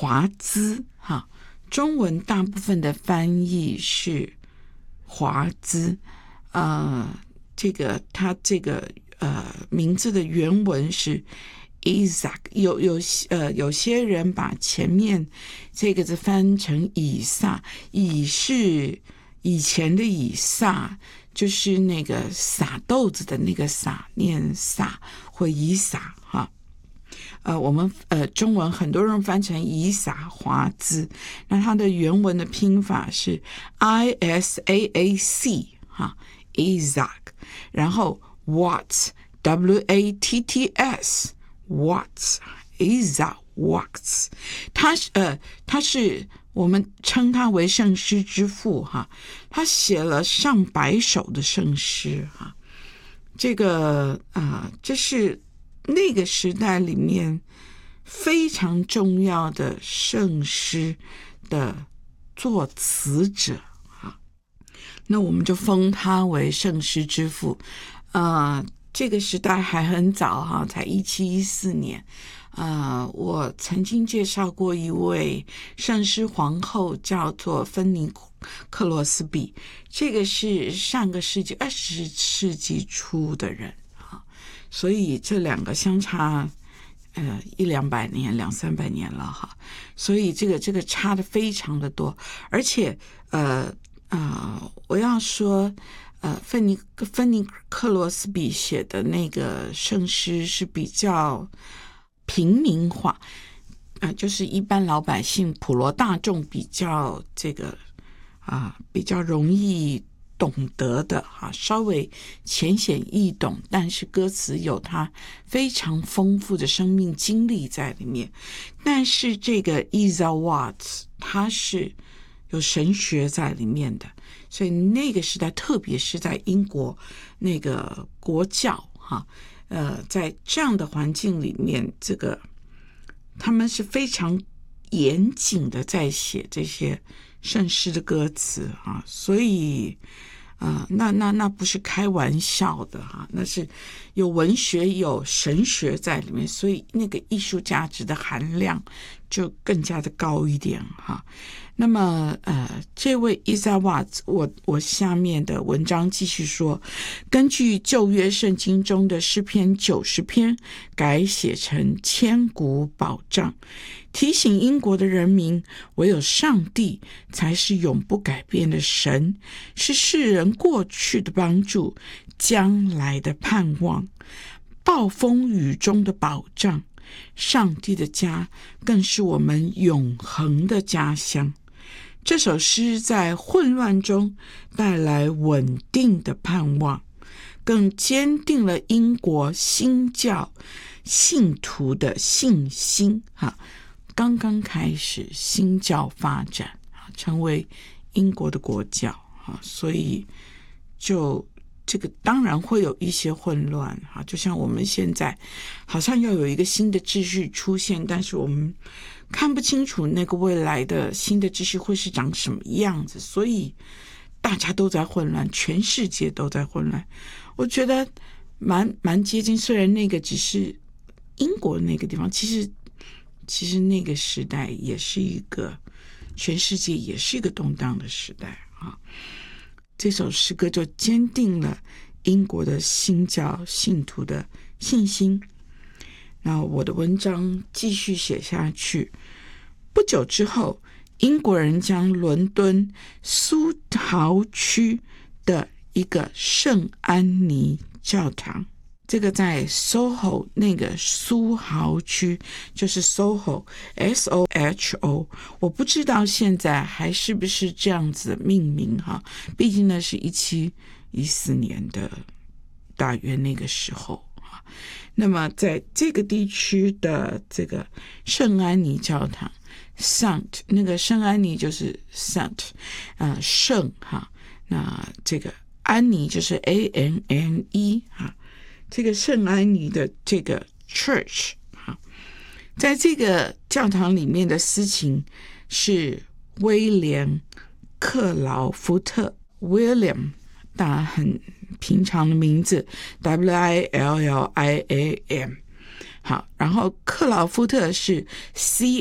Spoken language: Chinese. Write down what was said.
华兹哈，中文大部分的翻译是华兹，他这个名字的原文是 Isaac， 有些人把前面这个字翻成以撒，以是以前的以撒，就是那个撒豆子的那个撒，念撒或以撒哈。我们中文很多人翻成以撒华兹，那它的原文的拼法是 Isaac 哈 Isaac， 然后 Watts Watts Watts Isaac Watts， 他是我们称他为圣诗之父哈，他写了上百首的圣诗哈，这是那个时代里面非常重要的圣诗的作词者啊，那我们就封他为圣诗之父。这个时代还很早哈，才1714年。我曾经介绍过一位圣诗皇后，叫做芬尼克罗斯比，这个是上个世纪20世纪初的人啊，所以这两个相差100-200年200-300年了哈，所以这个差的非常的多，而且我要说芬尼克罗斯比写的那个圣诗是比较平民化，就是一般老百姓普罗大众比较比较容易懂得的稍微浅显易懂，但是歌词有它非常丰富的生命经历在里面。但是这个 Isaac Watts 他是有神学在里面的，所以那个时代特别是在英国那个国教在这样的环境里面，他们是非常严谨的在写这些圣诗的歌词所以那不是开玩笑的那是有文学有神学在里面，所以那个艺术价值的含量就更加的高一点那么这位 Isaac Watts， 我下面的文章继续说，根据旧约圣经中的诗篇90篇改写成千古宝藏，提醒英国的人民，唯有上帝才是永不改变的神，是世人过去的帮助，将来的盼望，暴风雨中的保障，上帝的家更是我们永恒的家乡。这首诗在混乱中带来稳定的盼望，更坚定了英国新教信徒的信心刚刚开始新教发展成为英国的国教所以就这个当然会有一些混乱就像我们现在好像要有一个新的秩序出现，但是我们看不清楚那个未来的新的秩序会是长什么样子，所以大家都在混乱，全世界都在混乱。我觉得蛮接近，虽然那个只是英国那个地方，其实那个时代也是一个全世界也是一个动荡的时代这首诗歌就坚定了英国的新教信徒的信心。那我的文章继续写下去，不久之后，英国人将伦敦苏豪区的一个圣安妮教堂，这个在 SOHO 那个苏豪区，就是 SOHO SOHO， 我不知道现在还是不是这样子的命名毕竟那是1714年的大约那个时候那么在这个地区的这个圣安妮教堂 Saint， 那个圣安妮就是 Saint 圣那这个安妮就是 ANNE 这个圣安妮的这个 church 在这个教堂里面的司琴是威廉克劳福特 William， 当然很平常的名字 WILLIAM。 好，然后克劳福特是